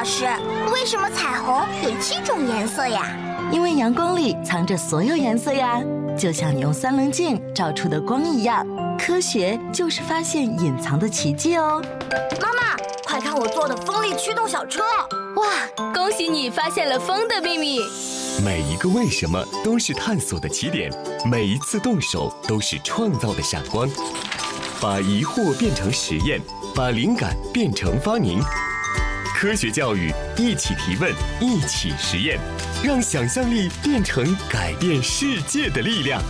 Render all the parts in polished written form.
老师，为什么彩虹有7种颜色呀？ 因为阳光里藏着所有颜色呀，就像你用3棱镜照出的光一样。科学就是发现隐藏的奇迹哦。 妈妈，快看我做的风力驱动小车！ 哇，恭喜你发现了风的秘密！ 每一个为什么都是探索的起点，每一次动手都是创造的闪光。把疑惑变成实验，把灵感变成发明。科学教育，一起提问，一起实验，让想象力变成改变世界的力量。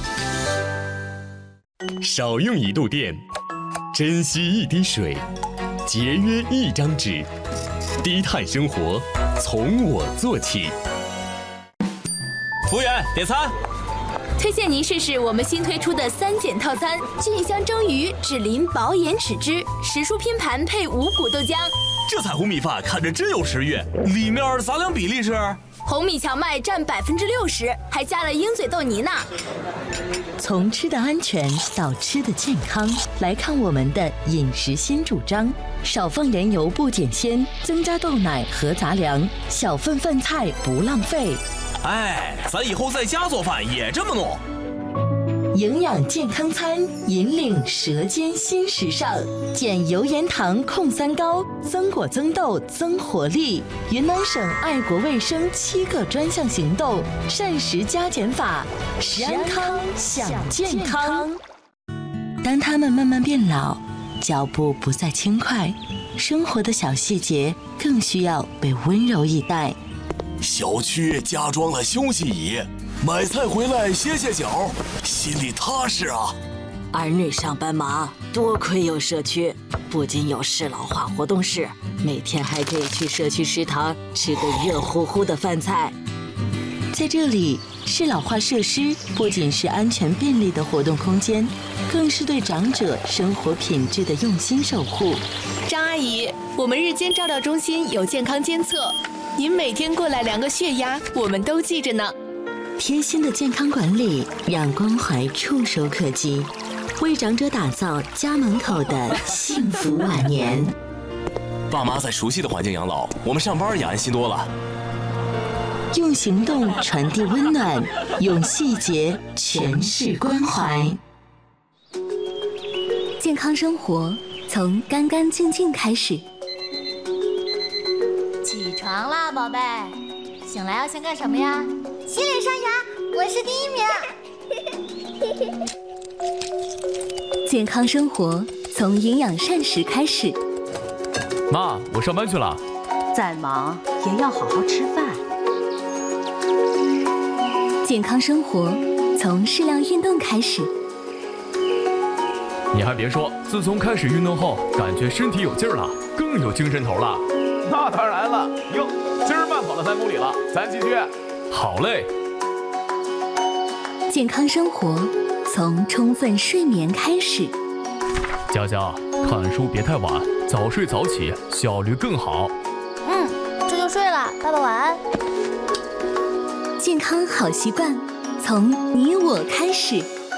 少用1度电，珍惜1滴水，节约1张纸，低碳生活从我做起。 服务员，点餐。 推荐您试试我们新推出的3减套餐：菌香蒸鱼、脂淋薄盐豉汁、时蔬拼盘配五谷豆浆。 这彩虹米饭看着真有食欲，里面杂粮比例是？ 红米荞麦占60%，还加了鹰嘴豆泥呢。 从吃的安全到吃的健康，来看我们的饮食新主张：少放盐油不减鲜，增加豆奶和杂粮，小份饭菜不浪费。 哎，咱以后在家做饭也这么弄。 营养健康餐，引领舌尖新时尚，减油盐糖控3高，增果增豆增活力。云南省爱国卫生7个专项行动，膳食加减法，食安康享健康。当他们慢慢变老，脚步不再轻快，生活的小细节更需要被温柔以待。 小区加装了休息椅，买菜回来歇歇脚，心里踏实啊。 儿女上班忙，多亏有社区，不仅有适老化活动室，每天还可以去社区食堂吃个热乎乎的饭菜。 在这里，适老化设施不仅是安全便利的活动空间，更是对长者生活品质的用心守护。 张阿姨，我们日间照料中心有健康监测，您每天过来量个血压，我们都记着呢。 贴心的健康管理，让关怀触手可及，为长者打造家门口的幸福晚年。 爸妈在熟悉的环境养老，我们上班也安心多了。 用行动传递温暖，用细节诠释关怀。 健康生活从干干净净开始。 起床啦，宝贝！醒来要先干什么呀？ 洗脸刷牙，我是第1名。 健康生活从营养膳食开始。 妈，我上班去了。 再忙也要好好吃饭。 健康生活从适量运动开始。 你还别说，自从开始运动后，感觉身体有劲儿了，更有精神头了。 那当然了，哟，今儿慢跑了3公里了，咱继续。 好嘞。 健康生活从充分睡眠开始。 佳佳，看书别太晚，早睡早起，效率更好。 这就睡了，爸爸晚安。 健康好习惯从你我开始。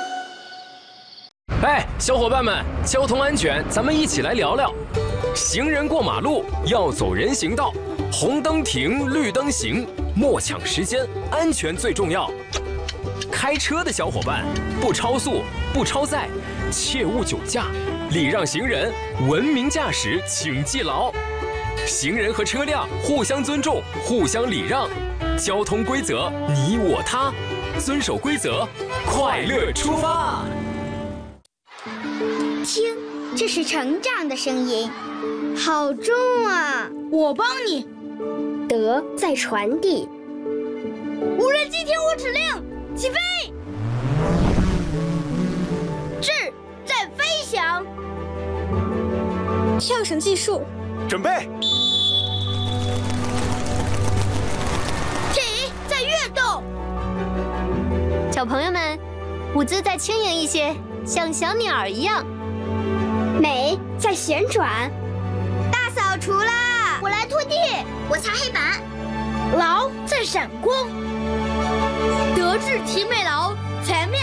哎，小伙伴们，交通安全，咱们一起来聊聊。行人过马路要走人行道，红灯停，绿灯行，莫抢时间，安全最重要。开车的小伙伴，不超速，不超载，切勿酒驾，礼让行人，文明驾驶，请记牢。行人和车辆互相尊重，互相礼让，交通规则你我他，遵守规则，快乐出发。 听，这是成长的声音，好重啊！ 我帮你。 德在传递。 无人机听我指令，起飞！智在飞翔。跳绳技术， 准备。 体在跃动。 小朋友们，舞姿再轻盈一些，像小鸟一样。 美在旋转。大扫除啦！ 我来拖地， 我擦黑板。 劳在闪光。德智体美劳，全面